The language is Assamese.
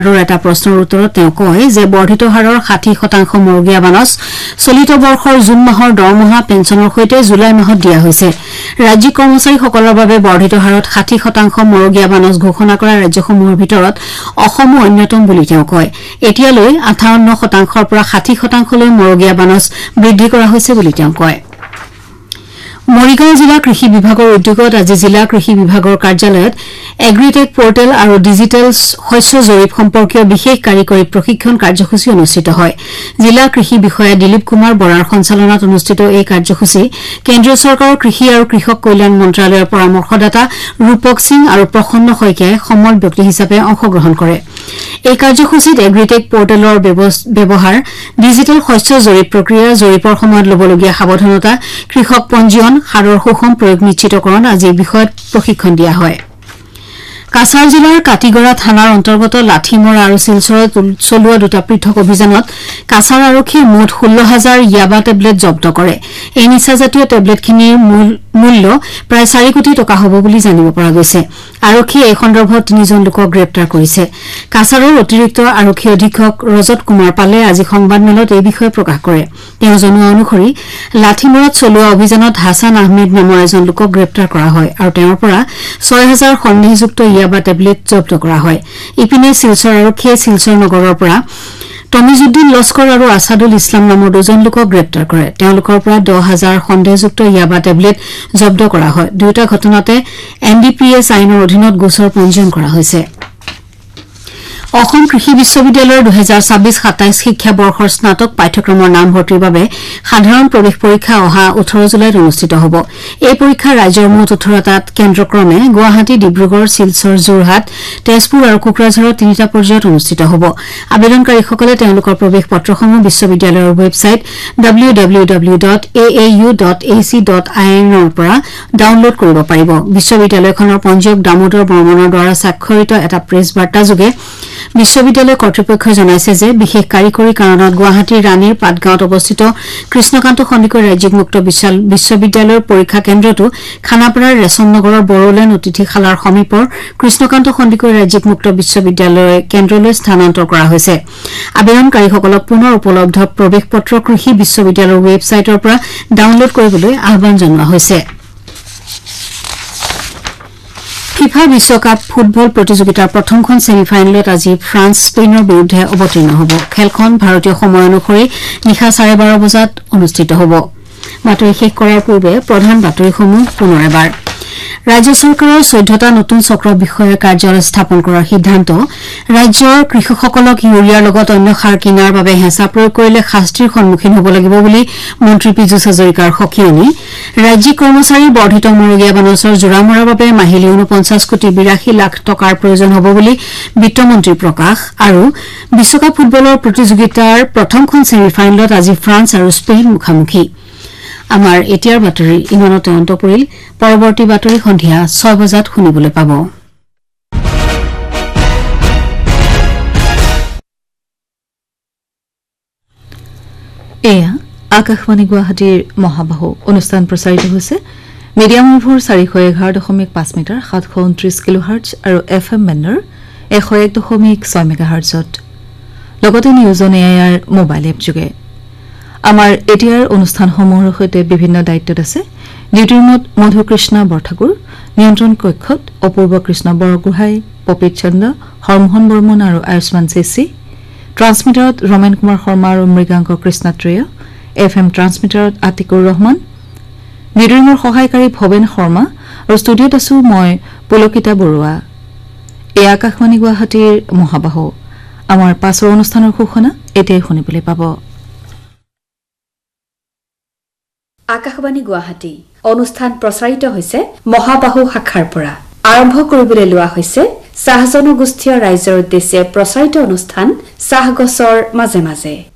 আৰু এটা প্ৰশ্নৰ উত্তৰত তেওঁ কয় যে বৰ্ধিত হাৰৰ 60% মৰগীয়া বানচ চলিত বৰ্ষৰ জুন মাহৰ দৰমহা পেঞ্চনৰ সৈতে জুলাই মাহত দিয়া হৈছে। ৰাজ্যিক কৰ্মচাৰীসকলৰ বাবে বৰ্ধিত হাৰত 60% মৰগীয়া বানচ ঘোষণা কৰা ৰাজ্যসমূহৰ ভিতৰত অসমো অন্যতম বুলি তেওঁ কয়। এতিয়ালৈ 58%ৰ পৰা 60%লৈ মৰগীয়া বানচ বৃদ্ধি কৰা হৈছে বুলি তেওঁ কয়। মৰিগাঁও জিলা কৃষি বিভাগৰ উদ্যোগত আজি জিলা কৃষি বিভাগৰ কাৰ্যালয়ত এগ্ৰিটেক পোৰ্টেল আৰু ডিজিটেল শস্য জৰীপ সম্পৰ্কীয় বিশেষ কাৰিকৰী প্ৰশিক্ষণ কাৰ্যসূচী অনুষ্ঠিত হয়। জিলা কৃষি বিষয়া দিলীপ কুমাৰ বৰাৰ সঞ্চালনাত অনুষ্ঠিত এই কাৰ্যসূচী কেন্দ্ৰীয় চৰকাৰৰ কৃষি আৰু কৃষক কল্যাণ মন্ত্ৰালয়ৰ পৰামৰ্শদাতা ৰূপক সিং আৰু প্ৰসন্ন শইকীয়াই সমল ব্যক্তি হিচাপে অংশগ্ৰহণ কৰে। এই কাৰ্যসূচীত এগ্ৰিটেক পোৰ্টেলৰ ব্যৱহাৰ, ডিজিটেল শস্য জৰীপ প্ৰক্ৰিয়া, জৰীপৰ সময়ত লবলগীয়া সাৱধানতা, কৃষক পঞ্জীয়ন, সাৰৰ সুষম প্ৰয়োগ নিশ্চিতকৰণ আদি বিষয়ত প্ৰশিক্ষণ দিয়া হয়। কাছাৰ জিলাৰ কাটিগড়া থানাৰ অন্তৰ্গত লাঠিমৰা আৰু শিলচৰত চলোৱা দুটা পৃথক অভিযানত কাছাৰ আৰক্ষীয়ে মুঠ 16,000 ইয়াবা টেবলেট জব্দ কৰে। এই নিচাজাতীয় টেবলেটখিনিৰ মূল্য প্ৰায় 4 কোটি টকা হ'ব বুলি জানিব পৰা গৈছে। আৰক্ষীয়ে এই সন্দৰ্ভত 3জন লোকক গ্ৰেপ্তাৰ কৰিছে। কাছাৰৰ অতিৰিক্ত আৰক্ষী অধীক্ষক ৰজত কুমাৰ পালে আজি সংবাদমেলত এই বিষয়ে প্ৰকাশ কৰে। তেওঁ জনোৱা অনুসৰি লাঠিমৰাত চলোৱা অভিযানত হাছান আহমেদ নামৰ এজন লোকক গ্ৰেপ্তাৰ কৰা হয় আৰু তেওঁৰ পৰা 6,000 সন্দেহযুক্ত ইয়াবা টেবলেট জব্দ কৰা হয়। ইপিনে শিলচৰ আৰক্ষীয়ে শিলচৰ নগৰৰ পৰা তমিজুদ্দিন লস্কৰ আৰু আছাদুল ইছলাম নামৰ 2জন লোকক গ্ৰেপ্তাৰ কৰে। তেওঁলোকৰ পৰা 10,000 সন্দেহযুক্ত ইয়াবা টেবলেট জব্দ কৰা হয়। দুয়োটা ঘটনাতে NDPS আইনৰ অধীনত গোচৰ পঞ্জীয়ন কৰা হৈছে। অসম কৃষি বিশ্ববিদ্যালয়ৰ 2026-27 শিক্ষাবৰ্ষৰ স্নাতক পাঠ্যক্ৰমৰ নামভৰ্তিৰ বাবে সাধাৰণ প্ৰৱেশ পৰীক্ষা অহা 18 জুলাইত অনুষ্ঠিত হ'ব। এই পৰীক্ষা ৰাজ্যৰ মুঠ 18টাত কেন্দ্ৰক্ৰমে গুৱাহাটী, ডিব্ৰুগড়, শিলচৰ, যোৰহাট, তেজপুৰ আৰু কোকৰাঝাৰৰ 3টা পৰ্যায়ত অনুষ্ঠিত হ'ব। আবেদনকাৰীসকলে তেওঁলোকৰ প্ৰৱেশ পত্ৰসমূহ বিশ্ববিদ্যালয়ৰ ৱেবছাইট www.aau.ac.in ৰ পৰা ডাউনলোড কৰিব পাৰিব। বিশ্ববিদ্যালয়খনৰ পঞ্জীয়ক দামোদৰ বৰ্মনৰ দ্বাৰা স্বাক্ষৰিত এটা প্ৰেছ বাৰ্তাযোগে বিশ্ববিদ্যালয় কৰ্তৃপক্ষই জনাইছে যে বিশেষ কাৰিকৰী কাৰণত গুৱাহাটীৰ ৰাণীৰ পাটগাঁৱত অৱস্থিত কৃষ্ণকান্ত সন্দিকৈ ৰাজ্যিক মুক্ত বিশ্ববিদ্যালয়ৰ পৰীক্ষা কেন্দ্ৰটো খানাপাৰাৰ ৰেচন নগৰৰ বড়োলেণ্ড অতিথিশালাৰ সমীপৰ কৃষ্ণকান্ত সন্দিকৈ ৰাজ্যিক মুক্ত বিশ্ববিদ্যালয় কেন্দ্ৰলৈ স্থানান্তৰ কৰা হৈছে। আবেদনকাৰীসকলক পুনৰ উপলব্ধ প্ৰৱেশ পত্ৰ কৃষি বিশ্ববিদ্যালয়ৰ ৱেবছাইটৰ পৰা ডাউনলোড কৰিবলৈ আহ্বান জনোৱা হৈছে। ফিফা বিশ্বকাপ ফুটবল প্ৰতিযোগিতাৰ প্ৰথমখন ছেমিফাইনেলত আজি ফ্ৰান্স স্পেইনৰ বিৰুদ্ধে অৱতীৰ্ণ হ'ব। খেলখন ভাৰতীয় সময় অনুসৰি নিশা 12:30 বজাত অনুষ্ঠিত হ'ব। বাতৰি শেষ কৰাৰ পূৰ্বে প্ৰধান বাতৰিসমূহ পুনৰ এবাৰ। ৰাজ্য চৰকাৰৰ 14টা নতুন চক্ৰ বিষয়া কাৰ্যালয় স্থাপন কৰাৰ সিদ্ধান্ত, ৰাজ্যৰ কৃষকসকলক ইউৰিয়াৰ লগত অন্য সাৰ কিনাৰ বাবে হেঁচা প্ৰয়োগ কৰিলে শাস্তিৰ সন্মুখীন হ'ব লাগিব বুলি মন্ত্ৰী পীযুষ হাজৰিকাৰ সকিয়নি, ৰাজ্যিক কৰ্মচাৰীৰ বৰ্ধিত মৰগীয়া বানচৰ জোৰা মৰাৰ বাবে মাহিলী 49 কোটি 82 লাখ টকাৰ প্ৰয়োজন হ'ব বুলি বিত্তমন্ত্ৰীৰ প্ৰকাশ আৰু বিশ্বকাপ ফুটবলৰ প্ৰতিযোগিতাৰ প্ৰথমখন ছেমিফাইনেলত আজি ফ্ৰান্স আৰু স্পেইন মুখামুখি। আমাৰ এতিয়াৰ বাতৰি ইমানতে অন্ত পৰিল। পৰৱৰ্তী বাতৰি সন্ধিয়া 6 বজাত শুনিবলৈ পাব। এয়া আকাশবাণী গুৱাহাটীৰ মহাবাহু অনুষ্ঠান প্ৰচাৰিত হৈছে মিডিয়াম ৱেভৰ 411.5 মিটাৰ 729 কিলোহাৰ্টজ আৰু FM বেণ্ডৰ 101.6 মেগাহাৰ্টজত, লগতে news on air mobile app যোগে। আমাৰ এতিয়াৰ অনুষ্ঠানসমূহৰ সৈতে বিভিন্ন দায়িত্বত আছে ডিউটি ৰুমত মধুকৃষ্ণ বৰঠাকুৰ, নিয়ন্ত্ৰণ কক্ষত অপূৰ্ব কৃষ্ণ বৰগোহাঁই, পপিত চন্দ্ৰ, হৰমোহন বৰ্মন আৰু আয়ুষ্মান চেচি, ট্ৰান্সমিটাৰত ৰমেন কুমাৰ শৰ্মা আৰু মৃগাংক কৃষ্ণাত্ৰেয়, FM ট্ৰান্সমিটাৰত আতিকুৰ ৰহমান, ডিউটি ৰুমৰ সহায়কাৰী ভৱেন শৰ্মা আৰু ষ্টুডিঅ'ত আছো মই পুলকিতা বৰুৱা। এই আকাশবাণী গুৱাহাটীৰ মহাবাহু। আমাৰ পাছৰ অনুষ্ঠানৰ ঘোষণা এতিয়াই শুনিবলৈ পাব। আকাশবাণী গুৱাহাটী অনুষ্ঠান প্ৰচাৰিত হৈছে মহাবাহু শাখাৰ পৰা। আৰম্ভ কৰিবলৈ লোৱা হৈছে চাহ জনগোষ্ঠীয় ৰাইজৰ উদ্দেশ্যে প্ৰচাৰিত অনুষ্ঠান চাহগছৰ মাজে মাজে।